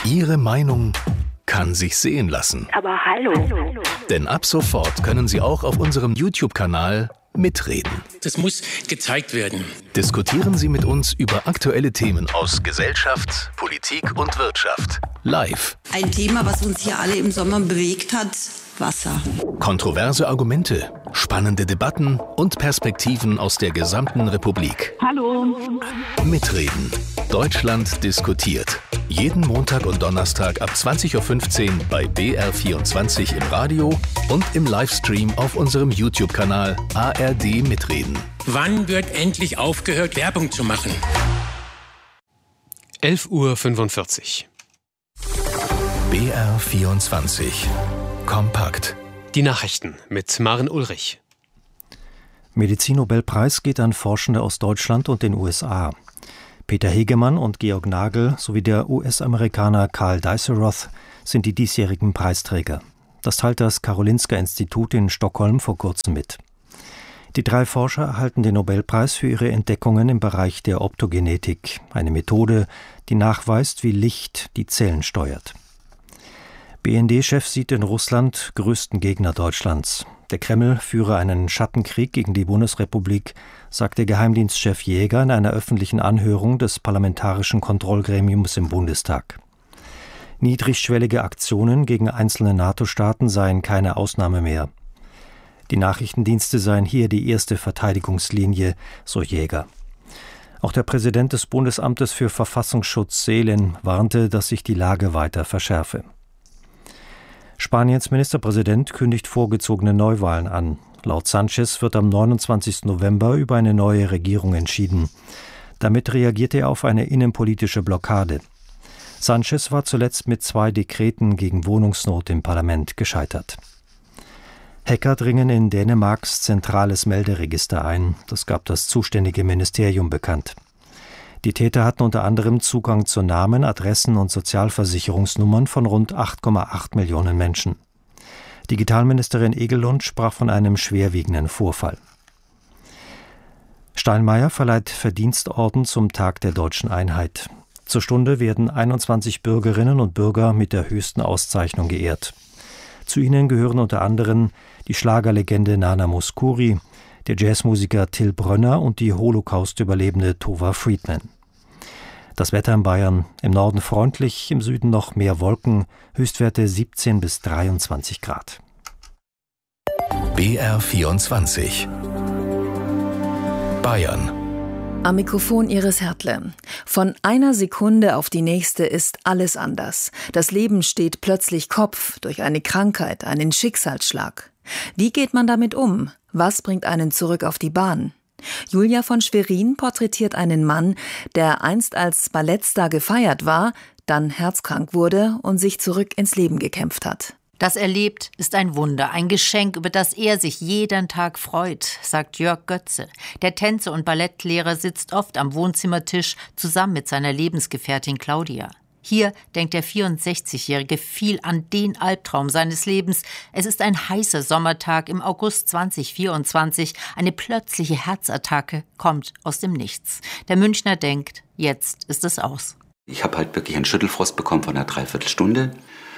Ihre Meinung kann sich sehen lassen. Aber hallo. Denn ab sofort können Sie auch auf unserem YouTube-Kanal mitreden. Das muss gezeigt werden. Diskutieren Sie mit uns über aktuelle Themen aus Gesellschaft, Politik und Wirtschaft. Live. Ein Thema, was uns hier alle im Sommer bewegt hat: Wasser. Kontroverse Argumente, spannende Debatten und Perspektiven aus der gesamten Republik. Hallo. Mitreden. Deutschland diskutiert. Jeden Montag und Donnerstag ab 20.15 Uhr bei BR24 im Radio und im Livestream auf unserem YouTube-Kanal ARD Mitreden. Wann wird endlich aufgehört, Werbung zu machen? 11.45 Uhr. BR24 Kompakt. Die Nachrichten mit Maren Ulrich. Medizinnobelpreis geht an Forschende aus Deutschland und den USA. Peter Hegemann und Georg Nagel sowie der US-Amerikaner Karl Dijsselroth sind die diesjährigen Preisträger. Das teilt das Karolinska-Institut in Stockholm vor kurzem mit. Die 3 Forscher erhalten den Nobelpreis für ihre Entdeckungen im Bereich der Optogenetik, eine Methode, die nachweist, wie Licht die Zellen steuert. BND-Chef sieht in Russland größten Gegner Deutschlands. Der Kreml führe einen Schattenkrieg gegen die Bundesrepublik, sagte Geheimdienstchef Jäger in einer öffentlichen Anhörung des Parlamentarischen Kontrollgremiums im Bundestag. Niedrigschwellige Aktionen gegen einzelne NATO-Staaten seien keine Ausnahme mehr. Die Nachrichtendienste seien hier die erste Verteidigungslinie, so Jäger. Auch der Präsident des Bundesamtes für Verfassungsschutz, Seelen, warnte, dass sich die Lage weiter verschärfe. Spaniens Ministerpräsident kündigt vorgezogene Neuwahlen an. Laut Sanchez wird am 29. November über eine neue Regierung entschieden. Damit reagiert er auf eine innenpolitische Blockade. Sanchez war zuletzt mit 2 Dekreten gegen Wohnungsnot im Parlament gescheitert. Hacker dringen in Dänemarks zentrales Melderegister ein. Das gab das zuständige Ministerium bekannt. Die Täter hatten unter anderem Zugang zu Namen, Adressen und Sozialversicherungsnummern von rund 8,8 Millionen Menschen. Digitalministerin Egelund sprach von einem schwerwiegenden Vorfall. Steinmeier verleiht Verdienstorden zum Tag der Deutschen Einheit. Zur Stunde werden 21 Bürgerinnen und Bürger mit der höchsten Auszeichnung geehrt. Zu ihnen gehören unter anderem die Schlagerlegende Nana Mouskouri, der Jazzmusiker Till Brönner und die Holocaust-Überlebende Tova Friedman. Das Wetter in Bayern: im Norden freundlich, im Süden noch mehr Wolken, Höchstwerte 17 bis 23 Grad. BR24 Bayern. Am Mikrofon Iris Hertle. Von einer Sekunde auf die nächste ist alles anders. Das Leben steht plötzlich Kopf durch eine Krankheit, einen Schicksalsschlag. Wie geht man damit um? Was bringt einen zurück auf die Bahn? Julia von Schwerin porträtiert einen Mann, der einst als Ballettstar gefeiert war, dann herzkrank wurde und sich zurück ins Leben gekämpft hat. Dass er lebt, ist ein Wunder, ein Geschenk, über das er sich jeden Tag freut, sagt Jörg Götze. Der Tänzer und Ballettlehrer sitzt oft am Wohnzimmertisch zusammen mit seiner Lebensgefährtin Claudia. Hier denkt der 64-Jährige viel an den Albtraum seines Lebens. Es ist ein heißer Sommertag im August 2024. Eine plötzliche Herzattacke kommt aus dem Nichts. Der Münchner denkt, jetzt ist es aus. Ich habe halt wirklich einen Schüttelfrost bekommen von einer Dreiviertelstunde.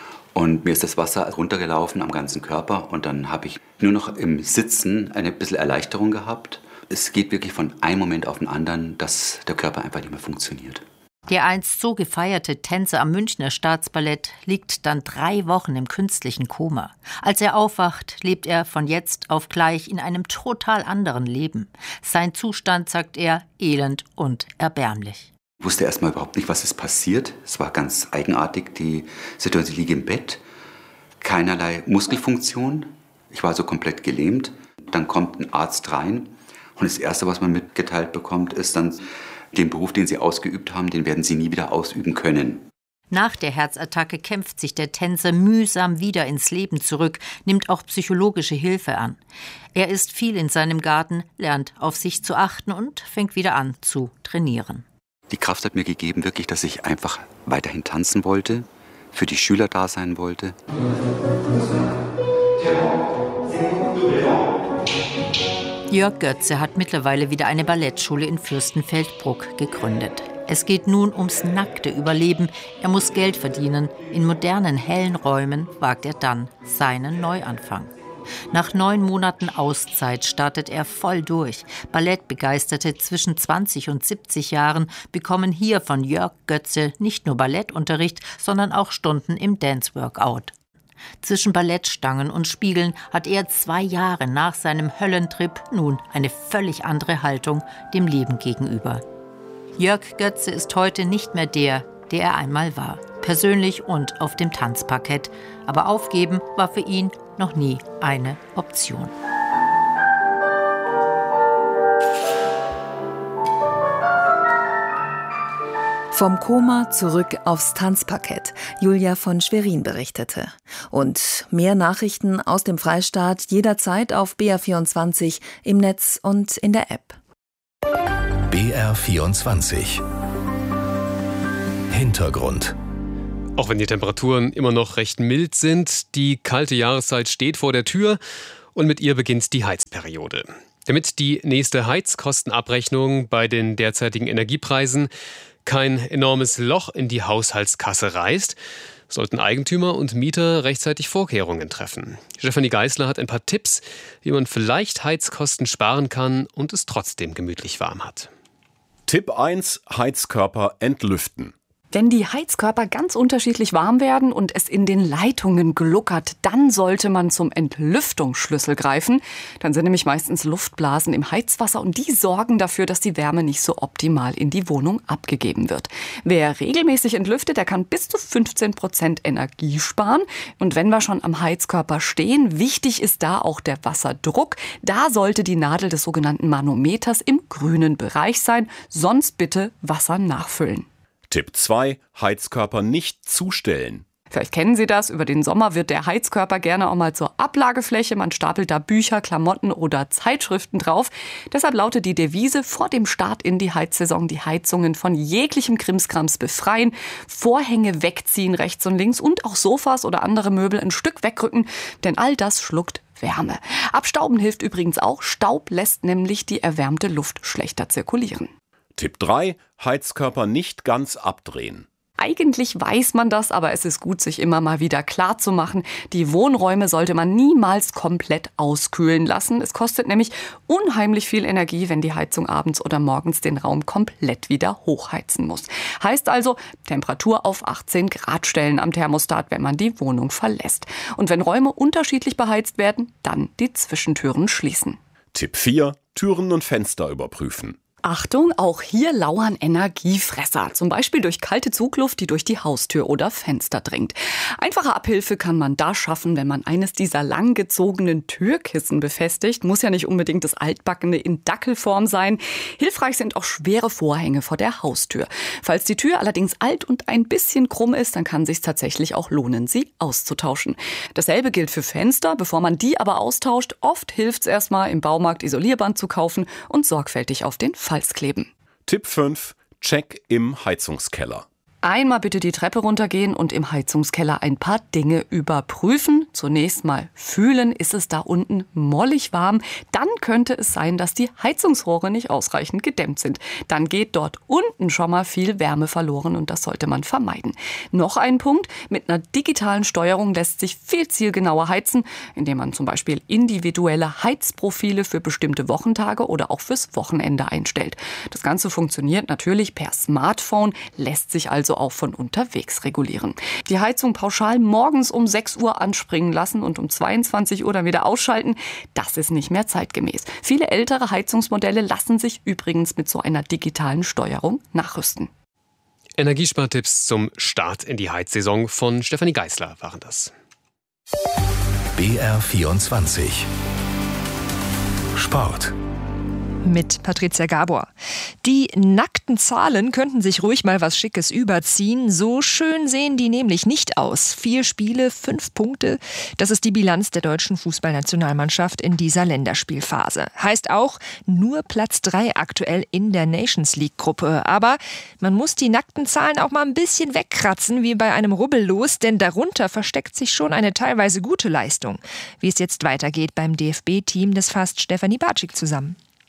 Und mir ist das Wasser runtergelaufen am ganzen Körper. Und dann habe ich nur noch im Sitzen eine bisschen Erleichterung gehabt. Es geht wirklich von einem Moment auf den anderen, dass der Körper einfach nicht mehr funktioniert. Der einst so gefeierte Tänzer am Münchner Staatsballett liegt dann 3 Wochen im künstlichen Koma. Als er aufwacht, lebt er von jetzt auf gleich in einem total anderen Leben. Sein Zustand, sagt er, elend und erbärmlich. Ich wusste erstmal überhaupt nicht, was ist passiert. Es war ganz eigenartig, die Situation. Ich liege im Bett, keinerlei Muskelfunktion. Ich war so komplett gelähmt. Dann kommt ein Arzt rein und das Erste, was man mitgeteilt bekommt, ist dann: Den Beruf, den Sie ausgeübt haben, den werden Sie nie wieder ausüben können. Nach der Herzattacke kämpft sich der Tänzer mühsam wieder ins Leben zurück, nimmt auch psychologische Hilfe an. Er ist viel in seinem Garten, lernt auf sich zu achten und fängt wieder an zu trainieren. Die Kraft hat mir gegeben, wirklich, dass ich einfach weiterhin tanzen wollte, für die Schüler da sein wollte. Jörg Götze hat mittlerweile wieder eine Ballettschule in Fürstenfeldbruck gegründet. Es geht nun ums nackte Überleben. Er muss Geld verdienen. In modernen, hellen Räumen wagt er dann seinen Neuanfang. Nach 9 Monaten Auszeit startet er voll durch. Ballettbegeisterte zwischen 20 und 70 Jahren bekommen hier von Jörg Götze nicht nur Ballettunterricht, sondern auch Stunden im Dance-Workout. Zwischen Ballettstangen und Spiegeln hat er 2 Jahre nach seinem Höllentrip nun eine völlig andere Haltung dem Leben gegenüber. Jörg Götze ist heute nicht mehr der er einmal war. Persönlich und auf dem Tanzparkett. Aber aufgeben war für ihn noch nie eine Option. Vom Koma zurück aufs Tanzparkett. Julia von Schwerin berichtete. Und mehr Nachrichten aus dem Freistaat jederzeit auf BR24 im Netz und in der App. BR24 Hintergrund. Auch wenn die Temperaturen immer noch recht mild sind, die kalte Jahreszeit steht vor der Tür und mit ihr beginnt die Heizperiode. Damit die nächste Heizkostenabrechnung bei den derzeitigen Energiepreisen kein enormes Loch in die Haushaltskasse reißt, sollten Eigentümer und Mieter rechtzeitig Vorkehrungen treffen. Stefanie Geisler hat ein paar Tipps, wie man vielleicht Heizkosten sparen kann und es trotzdem gemütlich warm hat. Tipp 1: Heizkörper entlüften. Wenn die Heizkörper ganz unterschiedlich warm werden und es in den Leitungen gluckert, dann sollte man zum Entlüftungsschlüssel greifen. Dann sind nämlich meistens Luftblasen im Heizwasser und die sorgen dafür, dass die Wärme nicht so optimal in die Wohnung abgegeben wird. Wer regelmäßig entlüftet, der kann bis zu 15% Energie sparen. Und wenn wir schon am Heizkörper stehen, wichtig ist da auch der Wasserdruck. Da sollte die Nadel des sogenannten Manometers im grünen Bereich sein, sonst bitte Wasser nachfüllen. Tipp 2: Heizkörper nicht zustellen. Vielleicht kennen Sie das, über den Sommer wird der Heizkörper gerne auch mal zur Ablagefläche. Man stapelt da Bücher, Klamotten oder Zeitschriften drauf. Deshalb lautet die Devise vor dem Start in die Heizsaison: die Heizungen von jeglichem Krimskrams befreien, Vorhänge wegziehen rechts und links und auch Sofas oder andere Möbel ein Stück wegrücken, denn all das schluckt Wärme. Abstauben hilft übrigens auch. Staub lässt nämlich die erwärmte Luft schlechter zirkulieren. Tipp 3: Heizkörper nicht ganz abdrehen. Eigentlich weiß man das, aber es ist gut, sich immer mal wieder klar zu machen. Die Wohnräume sollte man niemals komplett auskühlen lassen. Es kostet nämlich unheimlich viel Energie, wenn die Heizung abends oder morgens den Raum komplett wieder hochheizen muss. Heißt also, Temperatur auf 18 Grad stellen am Thermostat, wenn man die Wohnung verlässt. Und wenn Räume unterschiedlich beheizt werden, dann die Zwischentüren schließen. Tipp 4: Türen und Fenster überprüfen. Achtung, auch hier lauern Energiefresser. Zum Beispiel durch kalte Zugluft, die durch die Haustür oder Fenster dringt. Einfache Abhilfe kann man da schaffen, wenn man eines dieser langgezogenen Türkissen befestigt. Muss ja nicht unbedingt das altbackene in Dackelform sein. Hilfreich sind auch schwere Vorhänge vor der Haustür. Falls die Tür allerdings alt und ein bisschen krumm ist, dann kann es sich tatsächlich auch lohnen, sie auszutauschen. Dasselbe gilt für Fenster. Bevor man die aber austauscht, oft hilft es erstmal im Baumarkt Isolierband zu kaufen und sorgfältig auf den Falz kleben. Tipp 5: Check im Heizungskeller. Einmal bitte die Treppe runtergehen und im Heizungskeller ein paar Dinge überprüfen. Zunächst mal fühlen, ist es da unten mollig warm? Dann könnte es sein, dass die Heizungsrohre nicht ausreichend gedämmt sind. Dann geht dort unten schon mal viel Wärme verloren und das sollte man vermeiden. Noch ein Punkt: Mit einer digitalen Steuerung lässt sich viel zielgenauer heizen, indem man zum Beispiel individuelle Heizprofile für bestimmte Wochentage oder auch fürs Wochenende einstellt. Das Ganze funktioniert natürlich per Smartphone, lässt sich also auch von unterwegs regulieren. Die Heizung pauschal morgens um 6 Uhr anspringen lassen und um 22 Uhr dann wieder ausschalten, das ist nicht mehr zeitgemäß. Viele ältere Heizungsmodelle lassen sich übrigens mit so einer digitalen Steuerung nachrüsten. Energiespartipps zum Start in die Heizsaison von Stefanie Geisler waren das. BR24 Sport. Mit Patricia Gabor. Die nackten Zahlen könnten sich ruhig mal was Schickes überziehen. So schön sehen die nämlich nicht aus. 4 Spiele, 5 Punkte. Das ist die Bilanz der deutschen Fußballnationalmannschaft in dieser Länderspielphase. Heißt auch nur Platz 3 aktuell in der Nations League-Gruppe. Aber man muss die nackten Zahlen auch mal ein bisschen wegkratzen, wie bei einem Rubbellos, denn darunter versteckt sich schon eine teilweise gute Leistung. Wie es jetzt weitergeht beim DFB-Team, das fasst Stefanie Bartschik zusammen.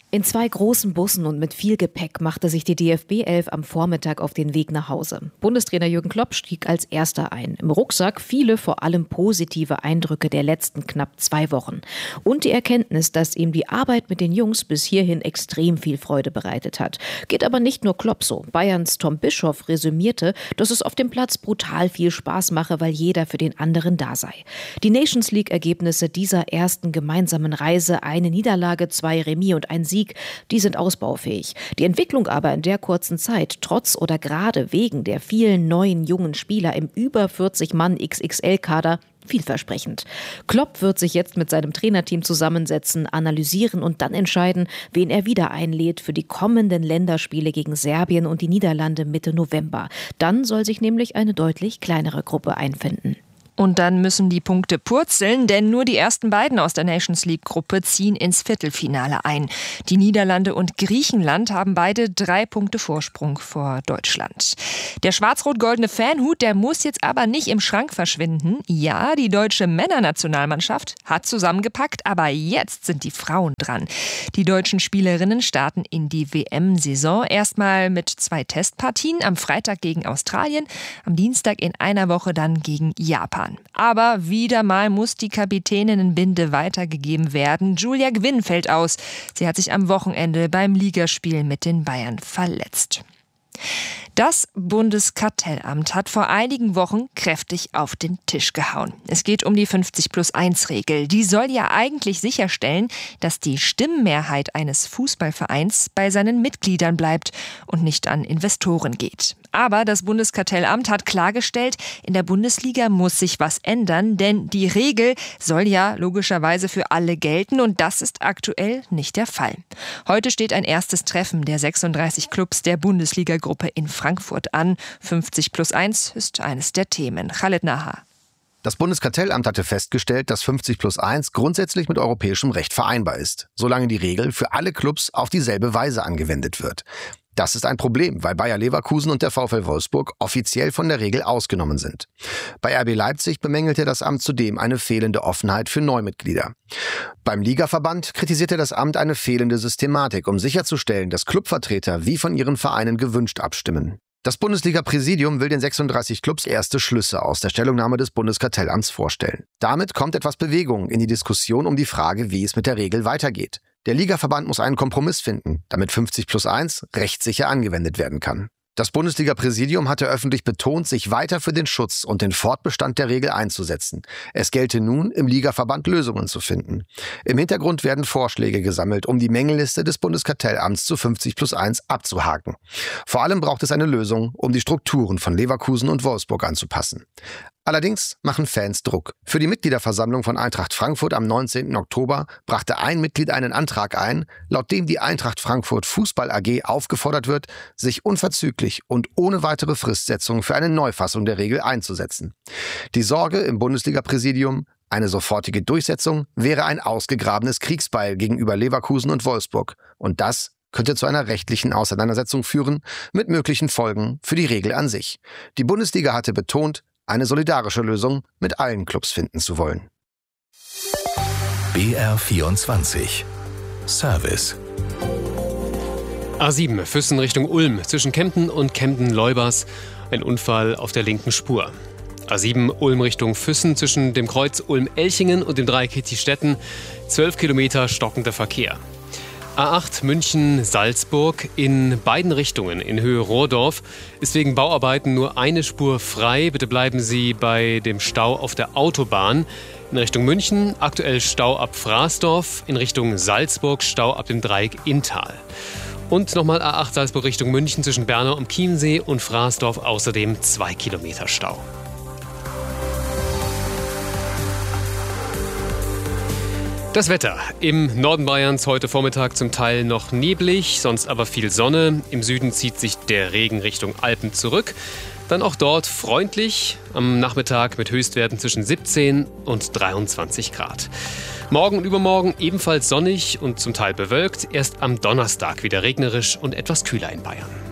In 2 großen Bussen und mit viel Gepäck machte sich die DFB 11 am Vormittag auf den Weg nach Hause. Bundestrainer Jürgen Klopp stieg als Erster ein. Im Rucksack viele vor allem positive Eindrücke der letzten knapp 2 Wochen. Und die Erkenntnis, dass ihm die Arbeit mit den Jungs bis hierhin extrem viel Freude bereitet hat. Geht aber nicht nur Klopp so. Bayerns Tom Bischoff resümierte, dass es auf dem Platz brutal viel Spaß mache, weil jeder für den anderen da sei. Die Nations League-Ergebnisse dieser ersten gemeinsamen Reise, eine Niederlage, 2 Remis und ein Sieg, die sind ausbaufähig. Die Entwicklung aber in der kurzen Zeit, trotz oder gerade wegen der vielen neuen jungen Spieler im über 40-Mann XXL-Kader, vielversprechend. Klopp wird sich jetzt mit seinem Trainerteam zusammensetzen, analysieren und dann entscheiden, wen er wieder einlädt für die kommenden Länderspiele gegen Serbien und die Niederlande Mitte November. Dann soll sich nämlich eine deutlich kleinere Gruppe einfinden. Und dann müssen die Punkte purzeln, denn nur die ersten beiden aus der Nations League-Gruppe ziehen ins Viertelfinale ein. Die Niederlande und Griechenland haben beide 3 Punkte Vorsprung vor Deutschland. Der schwarz-rot-goldene Fanhut, der muss jetzt aber nicht im Schrank verschwinden. Ja, die deutsche Männernationalmannschaft hat zusammengepackt, aber jetzt sind die Frauen dran. Die deutschen Spielerinnen starten in die WM-Saison erstmal mit 2 Testpartien, am Freitag gegen Australien, am Dienstag in einer Woche dann gegen Japan. Aber wieder mal muss die Kapitäninnenbinde weitergegeben werden. Julia Gwynn fällt aus. Sie hat sich am Wochenende beim Ligaspiel mit den Bayern verletzt. Das Bundeskartellamt hat vor einigen Wochen kräftig auf den Tisch gehauen. Es geht um die 50+1-Regel. Die soll ja eigentlich sicherstellen, dass die Stimmenmehrheit eines Fußballvereins bei seinen Mitgliedern bleibt und nicht an Investoren geht. Aber das Bundeskartellamt hat klargestellt, in der Bundesliga muss sich was ändern, denn die Regel soll ja logischerweise für alle gelten und das ist aktuell nicht der Fall. Heute steht ein erstes Treffen der 36 Clubs der Bundesliga-Gruppe in Frankfurt an. 50+1 ist eines der Themen. Khaled Nahar. Das Bundeskartellamt hatte festgestellt, dass 50+1 grundsätzlich mit europäischem Recht vereinbar ist, solange die Regel für alle Clubs auf dieselbe Weise angewendet wird. Das ist ein Problem, weil Bayer Leverkusen und der VfL Wolfsburg offiziell von der Regel ausgenommen sind. Bei RB Leipzig bemängelte das Amt zudem eine fehlende Offenheit für Neumitglieder. Beim Ligaverband kritisierte das Amt eine fehlende Systematik, um sicherzustellen, dass Clubvertreter wie von ihren Vereinen gewünscht abstimmen. Das Bundesliga-Präsidium will den 36 Clubs erste Schlüsse aus der Stellungnahme des Bundeskartellamts vorstellen. Damit kommt etwas Bewegung in die Diskussion um die Frage, wie es mit der Regel weitergeht. Der Ligaverband muss einen Kompromiss finden, damit 50+1 rechtssicher angewendet werden kann. Das Bundesliga-Präsidium hatte öffentlich betont, sich weiter für den Schutz und den Fortbestand der Regel einzusetzen. Es gelte nun, im Ligaverband Lösungen zu finden. Im Hintergrund werden Vorschläge gesammelt, um die Mängelliste des Bundeskartellamts zu 50+1 abzuhaken. Vor allem braucht es eine Lösung, um die Strukturen von Leverkusen und Wolfsburg anzupassen. Allerdings machen Fans Druck. Für die Mitgliederversammlung von Eintracht Frankfurt am 19. Oktober brachte ein Mitglied einen Antrag ein, laut dem die Eintracht Frankfurt Fußball AG aufgefordert wird, sich unverzüglich und ohne weitere Fristsetzung für eine Neufassung der Regel einzusetzen. Die Sorge im Bundesliga-Präsidium: eine sofortige Durchsetzung wäre ein ausgegrabenes Kriegsbeil gegenüber Leverkusen und Wolfsburg. Und das könnte zu einer rechtlichen Auseinandersetzung führen, mit möglichen Folgen für die Regel an sich. Die Bundesliga hatte betont, eine solidarische Lösung mit allen Clubs finden zu wollen. BR24 Service. A7 Füssen Richtung Ulm zwischen Kempten und Kempten-Leubers. Ein Unfall auf der linken Spur. A7 Ulm Richtung Füssen zwischen dem Kreuz Ulm-Elchingen und dem Dreieck Hitti-Stetten. 12 Kilometer stockender Verkehr. A8 München-Salzburg in beiden Richtungen in Höhe Rohrdorf ist wegen Bauarbeiten nur eine Spur frei. Bitte bleiben Sie bei dem Stau auf der Autobahn. In Richtung München aktuell Stau ab Fraßdorf, in Richtung Salzburg Stau ab dem Dreieck Inntal. Und nochmal A8 Salzburg Richtung München zwischen Bernau am Chiemsee und Fraßdorf außerdem 2 Kilometer Stau. Das Wetter. Im Norden Bayerns heute Vormittag zum Teil noch neblig, sonst aber viel Sonne. Im Süden zieht sich der Regen Richtung Alpen zurück. Dann auch dort freundlich, am Nachmittag mit Höchstwerten zwischen 17 und 23 Grad. Morgen und übermorgen ebenfalls sonnig und zum Teil bewölkt. Erst am Donnerstag wieder regnerisch und etwas kühler in Bayern.